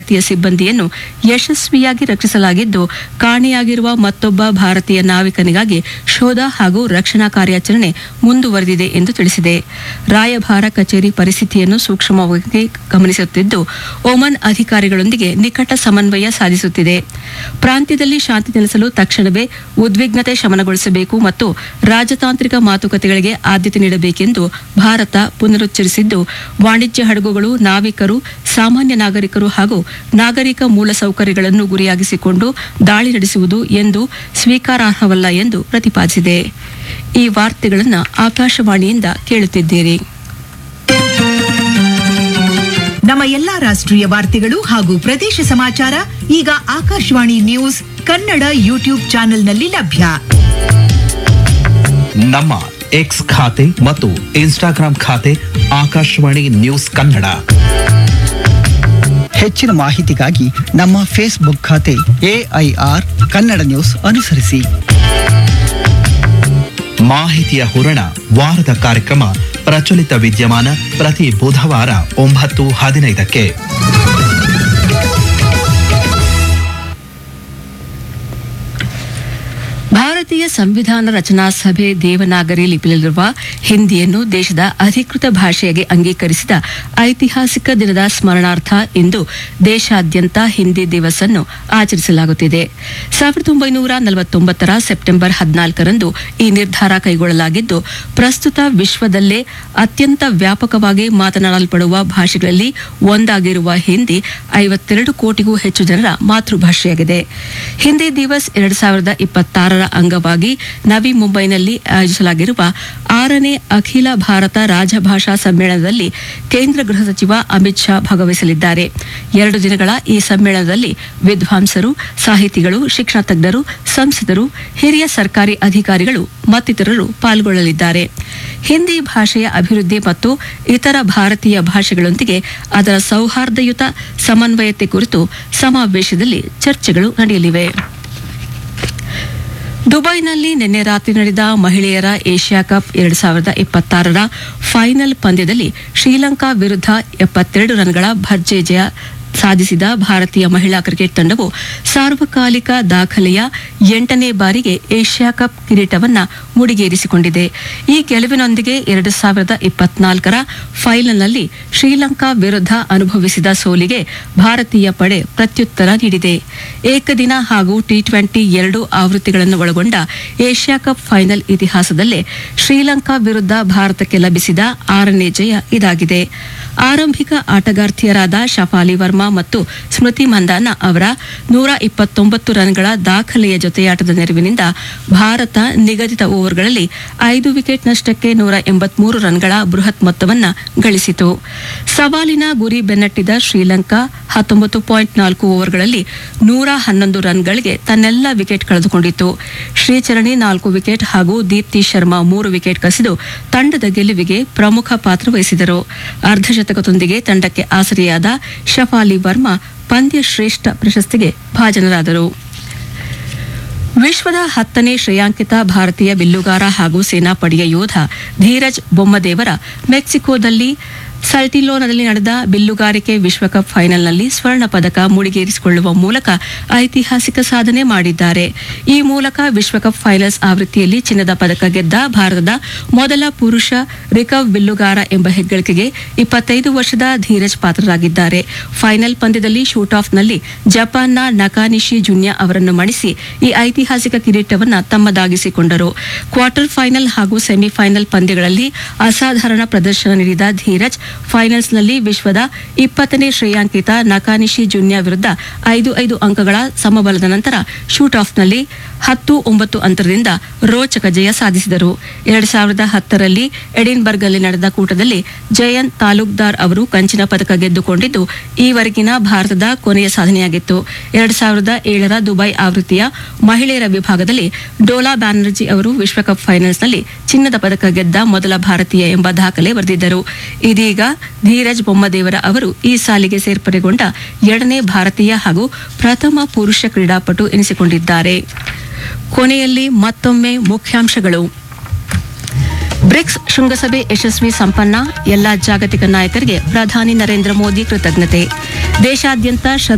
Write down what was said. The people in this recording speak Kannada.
ಭಾರತೀಯ ಸಿಬ್ಬಂದಿಯನ್ನು ಯಶಸ್ವಿಯಾಗಿ ರಕ್ಷಿಸಲಾಗಿದ್ದು, ಕಾಣೆಯಾಗಿರುವ ಮತ್ತೊಬ್ಬ ಭಾರತೀಯ ನಾವಿಕನಿಗಾಗಿ ಶೋಧ ಹಾಗೂ ರಕ್ಷಣಾ ಕಾರ್ಯಾಚರಣೆ ಮುಂದುವರೆದಿದೆ ಎಂದು ತಿಳಿಸಿದೆ. ರಾಯಭಾರ ಕಚೇರಿ ಪರಿಸ್ಥಿತಿಯನ್ನು ಸೂಕ್ಷ್ಮವಾಗಿ ಗಮನಿಸುತ್ತಿದ್ದು, ಒಮನ್ ಅಧಿಕಾರಿಗಳೊಂದಿಗೆ ನಿಕಟ ಸಮನ್ವಯ ಸಾಧಿಸುತ್ತಿದೆ. ಪ್ರಾಂತ್ಯದಲ್ಲಿ ಶಾಂತಿ ನೆಲೆಸಲು ತಕ್ಷಣವೇ ಉದ್ವಿಗ್ನತೆ ಶಮನಗೊಳಿಸಬೇಕು ಮತ್ತು ರಾಜತಾಂತ್ರಿಕ ಮಾತುಕತೆಗಳಿಗೆ ಆದ್ಯತೆ ನೀಡಬೇಕೆಂದು ಭಾರತ ಪುನರುಚ್ಚರಿಸಿದ್ದು, ವಾಣಿಜ್ಯ ಹಡಗುಗಳು, ನಾವಿಕರು, ಸಾಮಾನ್ಯ ನಾಗರಿಕರು ಹಾಗೂ ನಾಗರಿಕ ಮೂಲಸೌಕರ್ಯಗಳನ್ನು ಗುರಿಯಾಗಿಸಿಕೊಂಡು ದಾಳಿ ನಡೆಸುವುದು ಎಂದು ಸ್ವೀಕಾರಾರ್ಹವಲ್ಲ ಎಂದು ಪ್ರತಿಪಾದಿಸಿದೆ. ಈ ವಾರ್ತೆಗಳನ್ನು ಆಕಾಶವಾಣಿಯಿಂದ ಕೇಳುತ್ತಿದ್ದೀರಿ. ನಮ್ಮ ಎಲ್ಲಾ ರಾಷ್ಟ್ರೀಯ ವಾರ್ತೆಗಳು ಹಾಗೂ ಪ್ರದೇಶ ಸಮಾಚಾರ ಈಗ ಆಕಾಶವಾಣಿ ನ್ಯೂಸ್ ಕನ್ನಡ ಯೂಟ್ಯೂಬ್ ಚಾನೆಲ್ನಲ್ಲಿ ಲಭ್ಯ. ನಮ್ಮ ಎಕ್ಸ್ ಖಾತೆ ಮತ್ತು ಇನ್ಸ್ಟಾಗ್ರಾಂ ಖಾತೆ ಆಕಾಶವಾಣಿ ನ್ಯೂಸ್ ಕನ್ನಡ. ಹೆಚ್ಚಿನ ಮಾಹಿತಿಗಾಗಿ ನಮ್ಮ ಫೇಸ್ಬುಕ್ ಖಾತೆ AIR ಕನ್ನಡ ನ್ಯೂಸ್ ಅನುಸರಿಸಿ. ಮಾಹಿತಿಯ ಹೂರಣ ವಾರದ ಕಾರ್ಯಕ್ರಮ ಪ್ರಚಲಿತ ವಿದ್ಯಮಾನ ಪ್ರತಿ ಬುಧವಾರ 9:15ಕ್ಕೆ. ಭಾರತೀಯ ಸಂವಿಧಾನ ರಚನಾ ಸಭೆ ದೇವನಾಗರಿ ಲಿಪಿಯಲ್ಲಿರುವ ಹಿಂದಿಯನ್ನು ದೇಶದ ಅಧಿಕೃತ ಭಾಷೆಯಾಗಿ ಅಂಗೀಕರಿಸಿದ ಐತಿಹಾಸಿಕ ದಿನದ ಸ್ಮರಣಾರ್ಥ ಇಂದು ದೇಶಾದ್ಯಂತ ಹಿಂದಿ ದಿವಸ್ ಅನ್ನು ಆಚರಿಸಲಾಗುತ್ತಿದೆ. 1949 ಸೆಪ್ಟೆಂಬರ್ 14ರಂದು ಈ ನಿರ್ಧಾರ ಕೈಗೊಳ್ಳಲಾಗಿದ್ದು, ಪ್ರಸ್ತುತ ವಿಶ್ವದಲ್ಲೇ ಅತ್ಯಂತ ವ್ಯಾಪಕವಾಗಿ ಮಾತನಾಡಲ್ಪಡುವ ಭಾಷೆಗಳಲ್ಲಿ ಒಂದಾಗಿರುವ ಹಿಂದಿ 52 ಕೋಟಿಗೂ ಹೆಚ್ಚು ಜನರ ಮಾತೃಭಾಷೆಯಾಗಿದೆ. ಹಿಂದಿ ದಿವಸ್ 2026ರ ಅಂಗವಾಗಿ ನವಿ ಮುಂಬೈನಲ್ಲಿ ಆಯೋಜಿಸಲಾಗಿರುವ 6ನೇ ಅಖಿಲ ಭಾರತ ರಾಜಭಾಷಾ ಸಮ್ಮೇಳನದಲ್ಲಿ ಕೇಂದ್ರ ಗೃಹ ಸಚಿವ ಅಮಿತ್ ಶಾ ಭಾಗವಹಿಸಲಿದ್ದಾರೆ. 2 ದಿನಗಳ ಈ ಸಮ್ಮೇಳನದಲ್ಲಿ ವಿದ್ವಾಂಸರು, ಸಾಹಿತಿಗಳು, ಶಿಕ್ಷಣ ತಜ್ಞರು, ಸಂಸದರು, ಹಿರಿಯ ಸರ್ಕಾರಿ ಅಧಿಕಾರಿಗಳು ಮತ್ತಿತರರು ಪಾಲ್ಗೊಳ್ಳಲಿದ್ದಾರೆ. ಹಿಂದಿ ಭಾಷೆಯ ಅಭಿವೃದ್ಧಿ ಮತ್ತು ಇತರ ಭಾರತೀಯ ಭಾಷೆಗಳೊಂದಿಗೆ ಅದರ ಸೌಹಾರ್ದಯುತ ಸಮನ್ವಯತೆ ಕುರಿತು ಸಮಾವೇಶದಲ್ಲಿ ಚರ್ಚೆಗಳು ನಡೆಯಲಿವೆ. ದುಬೈನಲ್ಲಿ ನಿನ್ನೆ ರಾತ್ರಿ ನಡೆದ ಮಹಿಳೆಯರ ಏಷ್ಯಾ ಕಪ್ 2026ರ ಫೈನಲ್ ಪಂದ್ಯದಲ್ಲಿ ಶ್ರೀಲಂಕಾ ವಿರುದ್ಧ 72 ರನ್ಗಳ ಭರ್ಜರಿ ಜಯ ಸಾಧಿಸಿದ ಭಾರತೀಯ ಮಹಿಳಾ ಕ್ರಿಕೆಟ್ ತಂಡವು ಸಾರ್ವಕಾಲಿಕ ದಾಖಲೆಯ 8ನೇ ಬಾರಿಗೆ ಏಷ್ಯಾ ಕಪ್ ಕಿರೀಟವನ್ನು ಮುಡಿಗೇರಿಸಿಕೊಂಡಿದೆ. ಈ ಗೆಲುವಿನೊಂದಿಗೆ 2024ರ ಫೈನಲ್ನಲ್ಲಿ ಶ್ರೀಲಂಕಾ ವಿರುದ್ಧ ಅನುಭವಿಸಿದ ಸೋಲಿಗೆ ಭಾರತೀಯ ಪಡೆ ಪ್ರತ್ಯುತ್ತರ ನೀಡಿದೆ. ಏಕದಿನ ಹಾಗೂ T20 2 ಆವೃತ್ತಿಗಳನ್ನು ಒಳಗೊಂಡ ಏಷ್ಯಾ ಕಪ್ ಫೈನಲ್ ಇತಿಹಾಸದಲ್ಲೇ ಶ್ರೀಲಂಕಾ ವಿರುದ್ಧ ಭಾರತಕ್ಕೆ ಲಭಿಸಿದ 6ನೇ ಜಯ ಇದಾಗಿದೆ. ಆರಂಭಿಕ ಆಟಗಾರ್ತಿಯರಾದ ಶಫಾಲಿ ವರ್ಮಾ ಮತ್ತು ಸ್ಮೃತಿ ಮಂದಾನ ಅವರ 129 ರನ್ಗಳ ದಾಖಲೆಯ ಜೊತೆಯಾಟದ ನೆರವಿನಿಂದ ಭಾರತ ನಿಗದಿತ ಓವರ್ಗಳಲ್ಲಿ 5 ವಿಕೆಟ್ ನಷ್ಟಕ್ಕೆ 183 ರನ್ಗಳ ಬೃಹತ್ ಮೊತ್ತವನ್ನು ಗಳಿಸಿತು. ಸವಾಲಿನ ಗುರಿ ಬೆನ್ನಟ್ಟಿದ ಶ್ರೀಲಂಕಾ 19.4 ಓವರ್ಗಳಲ್ಲಿ 111 ರನ್ಗಳಿಗೆ ತನ್ನೆಲ್ಲ ವಿಕೆಟ್ ಕಳೆದುಕೊಂಡಿತು. ಶ್ರೀಚರಣಿ 4 ವಿಕೆಟ್ ಹಾಗೂ ದೀಪ್ತಿ ಶರ್ಮಾ 3 ವಿಕೆಟ್ ಕಸಿದು ತಂಡದ ಗೆಲುವಿಗೆ ಪ್ರಮುಖ ಪಾತ್ರ ವಹಿಸಿದರು. ಅರ್ಧಶತಕದೊಂದಿಗೆ ತಂಡಕ್ಕೆ ಆಸರೆಯಾದ ಶಫಾಲಿ ವರ್ಮಾ ಪಂದ್ಯ ಶ್ರೇಷ್ಠ ಪ್ರಶಸ್ತಿಗೆ ಭಾಜನರಾದರು. ವಿಶ್ವದ 10ನೇ ಶ್ರೇಯಾಂಕಿತ ಭಾರತೀಯ ಬಿಲ್ಲುಗಾರ ಹಾಗೂ ಸೇನಾಪಡೆಯ ಯೋಧ ಧೀರಜ್ ಬೊಮ್ಮದೇವರ ಮೆಕ್ಸಿಕೋದಲ್ಲಿ ಸಲ್ಟಿಲೋನಲ್ಲಿ ನಡೆದ ಬಿಲ್ಲುಗಾರಿಕೆ ವಿಶ್ವಕಪ್ ಫೈನಲ್ನಲ್ಲಿ ಸ್ವರ್ಣ ಪದಕ ಮುಡಿಗೇರಿಸಿಕೊಳ್ಳುವ ಮೂಲಕ ಐತಿಹಾಸಿಕ ಸಾಧನೆ ಮಾಡಿದ್ದಾರೆ. ಈ ಮೂಲಕ ವಿಶ್ವಕಪ್ ಫೈನಲ್ಸ್ ಆವೃತ್ತಿಯಲ್ಲಿ ಚಿನ್ನದ ಪದಕ ಗೆದ್ದ ಭಾರತದ ಮೊದಲ ಪುರುಷ ರಿಕರ್ವ್ ಬಿಲ್ಲುಗಾರ ಎಂಬ ಹೆಗ್ಗಳಿಕೆಗೆ 25 ವರ್ಷದ ಧೀರಜ್ ಪಾತ್ರರಾಗಿದ್ದಾರೆ. ಫೈನಲ್ ಪಂದ್ಯದಲ್ಲಿ ಶೂಟ್ ಆಫ್ನಲ್ಲಿ ಜಪಾನ್ನ ನಕಾನಿಶಿ ಜುನ್ಯಾ ಅವರನ್ನು ಮಣಿಸಿ ಈ ಐತಿಹಾಸಿಕ ಕಿರೀಟವನ್ನು ತಮ್ಮದಾಗಿಸಿಕೊಂಡರು. ಕ್ವಾರ್ಟರ್ ಫೈನಲ್ ಹಾಗೂ ಸೆಮಿಫೈನಲ್ ಪಂದ್ಯಗಳಲ್ಲಿ ಅಸಾಧಾರಣ ಪ್ರದರ್ಶನ ನೀಡಿದ ಧೀರಜ್ ಫೈನಲ್ಸ್ನಲ್ಲಿ ವಿಶ್ವದ 20ನೇ ಶ್ರೇಯಾಂಕಿತ ನಕಾನಿಶಿ ಜುನ್ಯಾ ವಿರುದ್ಧ 5-5 ಅಂಕಗಳ ಸಮಬಲದ ನಂತರ ಶೂಟ್ ಆಫ್ನಲ್ಲಿ 10-9 ಅಂತರದಿಂದ ರೋಚಕ ಜಯ ಸಾಧಿಸಿದರು. 2010ರಲ್ಲಿ ಎಡಿನ್ಬರ್ಗ್ನಲ್ಲಿ ನಡೆದ ಕೂಟದಲ್ಲಿ ಜಯಂತ್ ತಾಲೂಕ್ದಾರ್ ಅವರು ಕಂಚಿನ ಪದಕ ಗೆದ್ದುಕೊಂಡಿದ್ದು ಈವರೆಗಿನ ಭಾರತದ ಕೊನೆಯ ಸಾಧನೆಯಾಗಿತ್ತು. 2007ರ ದುಬೈ ಆವೃತ್ತಿಯ ಮಹಿಳೆಯರ ವಿಭಾಗದಲ್ಲಿ ಡೋಲಾ ಬ್ಯಾನರ್ಜಿ ಅವರು ವಿಶ್ವಕಪ್ ಫೈನಲ್ಸ್ನಲ್ಲಿ ಚಿನ್ನದ ಪದಕ ಗೆದ್ದ ಮೊದಲ ಭಾರತೀಯ ಎಂಬ ದಾಖಲೆ ಬರೆದಿದ್ದರು. ಇದೀಗ ಧೀರಜ್ ಬೊಮ್ಮದೇವರ ಅವರು ಈ ಸಾಲಿಗೆ ಸೇರ್ಪಡೆಗೊಂಡ 2ನೇ ಭಾರತೀಯ ಹಾಗೂ ಪ್ರಥಮ ಪುರುಷ ಕ್ರೀಡಾಪಟು ಎನಿಸಿಕೊಂಡಿದ್ದಾರೆ. ಕೊನೆಯಲ್ಲಿ ಮತ್ತೊಮ್ಮೆ ಮುಖ್ಯಾಂಶಗಳು. ಬ್ರಿಕ್ಸ್ ಶೃಂಗಸಭೆ ಯಶಸ್ವಿ ಸಂಪನ್ನ, ಎಲ್ಲಾ ಜಾಗತಿಕ ನಾಯಕರಿಗೆ ಪ್ರಧಾನಿ ನರೇಂದ್ರ ಮೋದಿ ಕೃತಜ್ಞತೆ. ದೇಶಾದ್ಯಂತ